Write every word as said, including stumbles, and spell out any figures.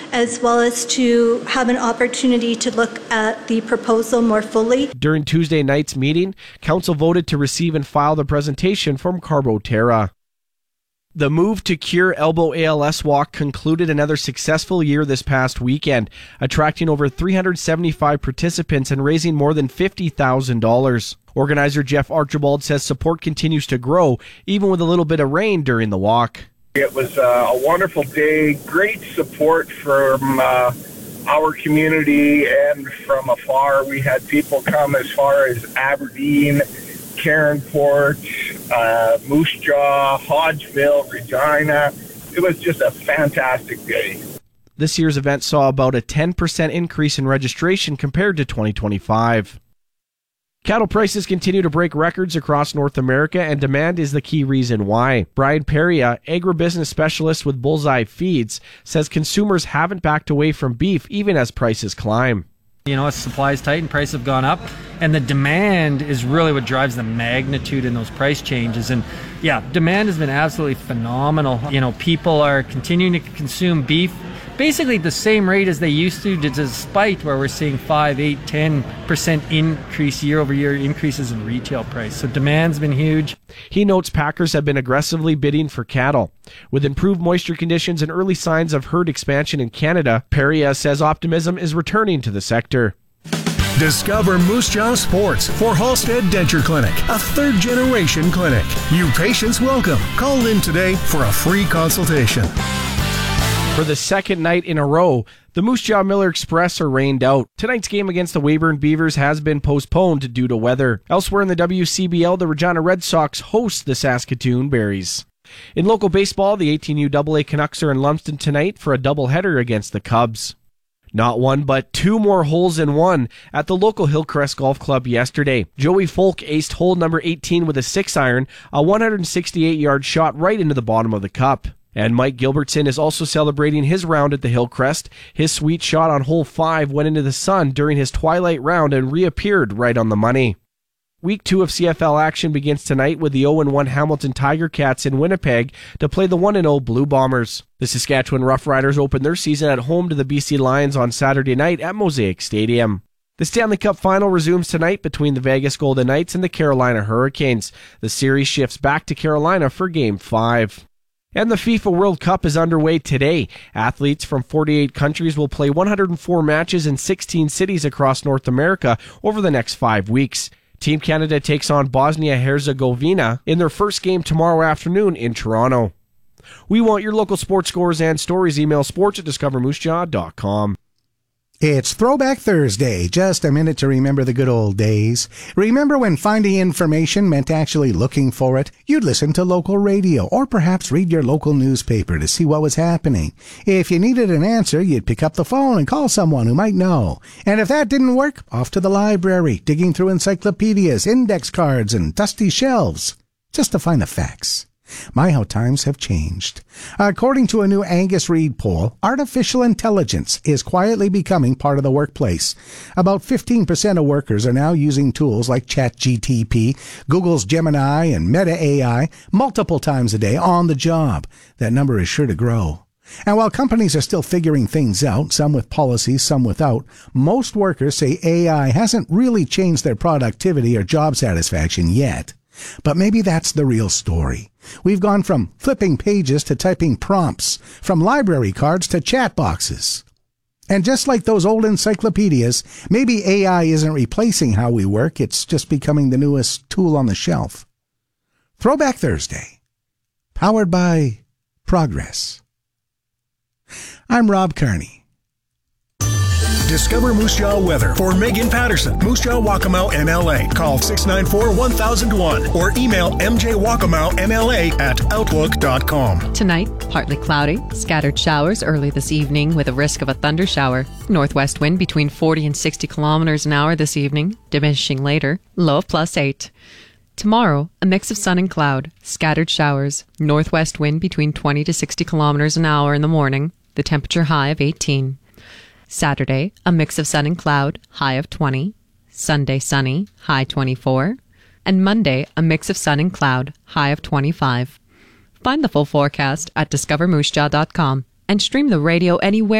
as well as to have an opportunity to look at the proposal more fully. During Tuesday night's meeting, Council voted to receive and file the presentation from Carboterra. The Move to Cure Elbow A L S Walk concluded another successful year this past weekend, attracting over three hundred seventy-five participants and raising more than fifty thousand dollars. Organizer Jeff Archibald says support continues to grow, even with a little bit of rain during the walk. It was uh, a wonderful day, great support from uh, our community and from afar. We had people come as far as Aberdeen, Cairnport, uh, Moose Jaw, Hodgeville, Regina. It was just a fantastic day. This year's event saw about a ten percent increase in registration compared to twenty twenty-five. Cattle prices continue to break records across North America, and demand is the key reason why. Brian Peria, agribusiness specialist with Bullseye Feeds, says consumers haven't backed away from beef even as prices climb. You know, as supply is tight and prices have gone up, and the demand is really what drives the magnitude in those price changes. And yeah, demand has been absolutely phenomenal. You know, people are continuing to consume beef basically the same rate as they used to, despite where we're seeing five, eight, ten percent increase year over year increases in retail price. So demand's been huge. He notes packers have been aggressively bidding for cattle. With improved moisture conditions and early signs of herd expansion in Canada, Peria says optimism is returning to the sector. Discover Moose Jaw Sports for Halstead Denture Clinic, a third-generation clinic. You patients welcome. Call in today for a free consultation. For the second night in a row, the Moose Jaw Miller Express are rained out. Tonight's game against the Weyburn Beavers has been postponed due to weather. Elsewhere in the W C B L, the Regina Red Sox host the Saskatoon Berries. In local baseball, the eighteen U double A Canucks are in Lumsden tonight for a doubleheader against the Cubs. Not one, but two more holes in one at the local Hillcrest Golf Club yesterday. Joey Folk aced hole number eighteen with a six iron, a one hundred sixty-eight yard shot right into the bottom of the cup. And Mike Gilbertson is also celebrating his round at the Hillcrest. His sweet shot on hole five went into the sun during his twilight round and reappeared right on the money. Week two of C F L action begins tonight with the oh and one Hamilton Tiger Cats in Winnipeg to play the one and oh Blue Bombers. The Saskatchewan Roughriders open their season at home to the B C Lions on Saturday night at Mosaic Stadium. The Stanley Cup Final resumes tonight between the Vegas Golden Knights and the Carolina Hurricanes. The series shifts back to Carolina for Game five. And the FIFA World Cup is underway today. Athletes from forty-eight countries will play one hundred four matches in sixteen cities across North America over the next five weeks. Team Canada takes on Bosnia-Herzegovina in their first game tomorrow afternoon in Toronto. We want your local sports scores and stories. Email sports at discover moose jaw dot com. It's Throwback Thursday. Just a minute to remember the good old days. Remember when finding information meant actually looking for it? You'd listen to local radio or perhaps read your local newspaper to see what was happening. If you needed an answer, you'd pick up the phone and call someone who might know. And if that didn't work, off to the library, digging through encyclopedias, index cards, and dusty shelves just to find the facts. My, how times have changed. According to a new Angus Reid poll, artificial intelligence is quietly becoming part of the workplace. About fifteen percent of workers are now using tools like ChatGPT, Google's Gemini, and Meta A I multiple times a day on the job. That number is sure to grow. And while companies are still figuring things out, some with policies, some without, most workers say A I hasn't really changed their productivity or job satisfaction yet. But maybe that's the real story. We've gone from flipping pages to typing prompts, from library cards to chat boxes. And just like those old encyclopedias, maybe A I isn't replacing how we work, it's just becoming the newest tool on the shelf. Throwback Thursday, powered by Progress. I'm Rob Kearney. Discover Moose Jaw weather for Megan Patterson, Moose Jaw Waccamaw M L A. Call six nine four, one thousand one or email m j waccamaw m l a at outlook dot com. Tonight, partly cloudy, scattered showers early this evening with a risk of a thunder shower. Northwest wind between forty and sixty kilometers an hour this evening, diminishing later, low of plus eight. Tomorrow, a mix of sun and cloud, scattered showers, northwest wind between twenty to sixty kilometers an hour in the morning, the temperature high of eighteen. Saturday, a mix of sun and cloud, high of twenty. Sunday, sunny, high twenty-four. And Monday, a mix of sun and cloud, high of twenty-five. Find the full forecast at discover moose jaw dot com and stream the radio anywhere